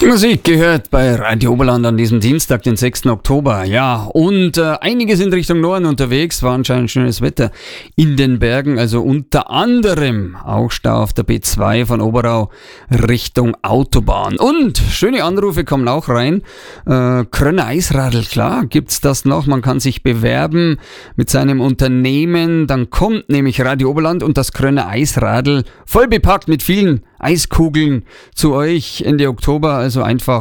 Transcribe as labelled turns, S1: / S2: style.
S1: Die Musik gehört bei Radio Oberland an diesem Dienstag, den 6. Oktober. Ja, und einige sind Richtung Norden unterwegs, war anscheinend schönes Wetter in den Bergen, also unter anderem auch Stau auf der B2 von Oberau Richtung Autobahn. Und schöne Anrufe kommen auch rein. Krönner Eisradl, klar, gibt's das noch. Man kann sich bewerben mit seinem Unternehmen. Dann kommt nämlich Radio Oberland und das Krönner Eisradl voll bepackt mit vielen Eiskugeln zu euch Ende Oktober. Also einfach